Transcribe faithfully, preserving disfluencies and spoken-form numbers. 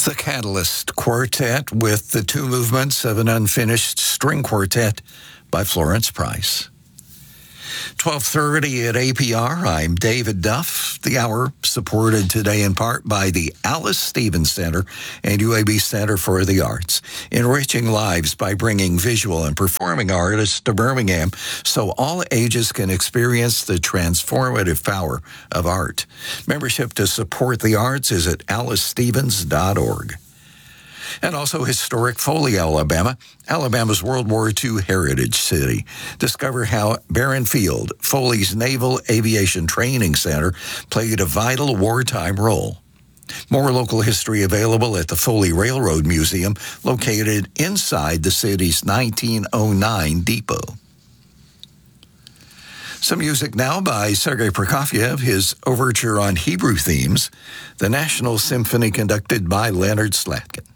The Catalyst Quartet with the two movements of an unfinished string quartet by Florence Price. twelve thirty at A P R, I'm David Duff. The hour supported today in part by the Alice Stevens Center and U A B Center for the Arts, enriching lives by bringing visual and performing artists to Birmingham so all ages can experience the transformative power of art. Membership to support the arts is at alice stevens dot org. And also historic Foley, Alabama, Alabama's World War Two heritage city. Discover how Barron Field, Foley's Naval Aviation Training Center, played a vital wartime role. More local history available at the Foley Railroad Museum, located inside the city's nineteen oh nine depot. Some music now by Sergei Prokofiev, his overture on Hebrew themes, the National Symphony conducted by Leonard Slatkin.